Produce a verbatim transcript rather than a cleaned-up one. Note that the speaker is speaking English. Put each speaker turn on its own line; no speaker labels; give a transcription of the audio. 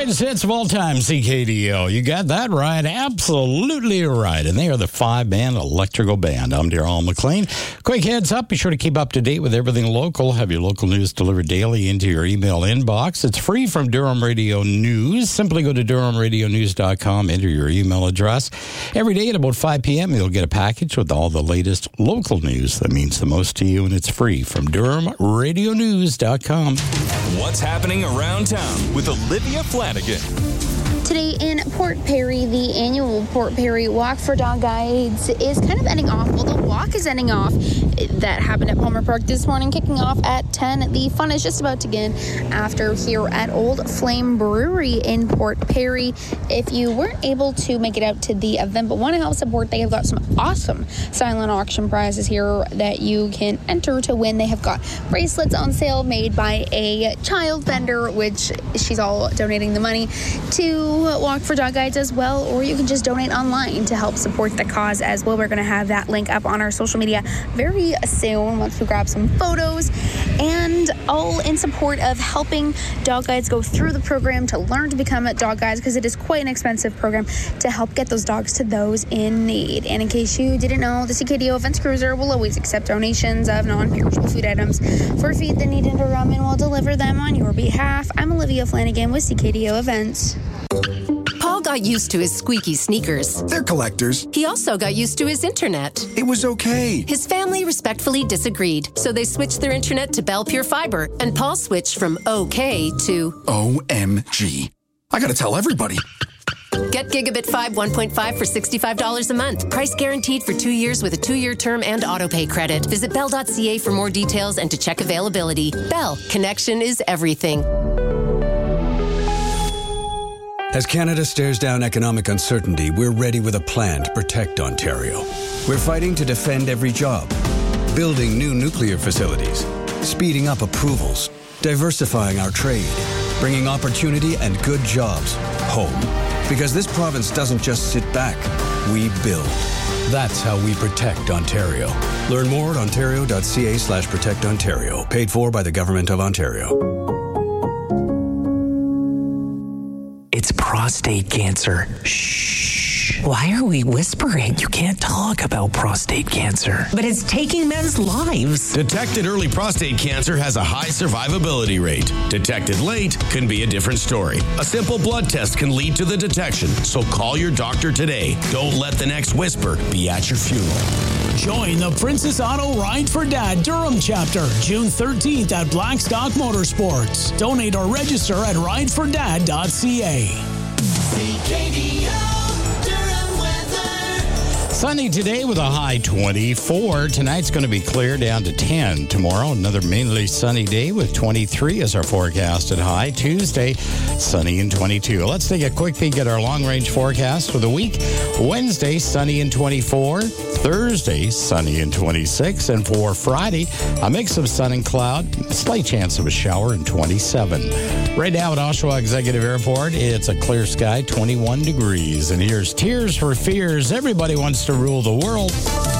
Greatest hits of all time, C K D O. You got that right. Absolutely right. And they are the five-man electrical band. I'm Darrell McLean. Quick heads up. Be sure to keep up to date with everything local. Have your local news delivered daily into your email inbox. It's free from Durham Radio News. Simply go to durham radio news dot com, enter your email address. Every day at about five p.m., you'll get a package with all the latest local news that means the most to you, and it's free from durham radio news dot com.
What's happening around town with Olivia Flanagan.
Today in Port Perry, the annual Port Perry Walk for Dog Guides is kind of ending off. Well, the walk is ending off. That happened at Palmer Park this morning, kicking off at ten. The fun is just about to begin after here at Old Flame Brewery in Port Perry. If you weren't able to make it out to the event but want to help support, they have got some awesome silent auction prizes here that you can enter to win. They have got bracelets on sale made by a child vendor, which she's all donating the money to Walk for Dog Guides as well, or you can just donate online to help support the cause as well. We're going to have that link up on our social media very soon once we grab some photos, and all in support of helping dog guides go through the program to learn to become dog guides, because it is quite an expensive program to help get those dogs to those in need. And in case you didn't know, the C K D O Events Cruiser will always accept donations of non-perishable food items for Feed the Need in Durham and will deliver them on your behalf. I'm Olivia Flanagan with C K D O Events.
Paul got used to his squeaky sneakers.
They're collectors.
He also got used to his internet.
It was okay.
His family respectfully disagreed, so they switched their internet to Bell Pure Fiber, and Paul switched from okay to
O M G. I gotta tell everybody.
Get Gigabit five one point five for sixty-five dollars a month. Price guaranteed for two years with a two-year term and autopay credit. Visit bell dot c a for more details and to check availability. Bell, connection is everything.
As Canada stares down economic uncertainty, we're ready with a plan to protect Ontario. We're fighting to defend every job, building new nuclear facilities, speeding up approvals, diversifying our trade, bringing opportunity and good jobs home. Because this province doesn't just sit back, we build. That's how we protect Ontario. Learn more at ontario dot c a slash protect ontario. Paid for by the Government of Ontario.
It's prostate cancer. Shh. Why are we whispering? You can't talk about prostate cancer. But it's taking men's lives.
Detected early prostate cancer has a high survivability rate. Detected late can be a different story. A simple blood test can lead to the detection, so call your doctor today. Don't let the next whisper be at your funeral.
Join the Princess Auto Ride for Dad Durham chapter June thirteenth at Blackstock Motorsports. Donate or register at ride for dad dot c a.
C K D O Durham weather.
Sunny today with a high twenty-four. Tonight's going to be clear down to ten. Tomorrow, another mainly sunny day with twenty-three as our forecasted high. Tuesday, sunny and twenty-two. Let's take a quick peek at our long-range forecast for the week. Wednesday, sunny and twenty-four. Thursday, sunny and twenty-six. And for Friday, a mix of sun and cloud, slight chance of a shower and twenty-seven. Right now at Oshawa Executive Airport, it's a clear sky, twenty-one degrees. And here's Tears for Fears. Everybody wants to rule the world.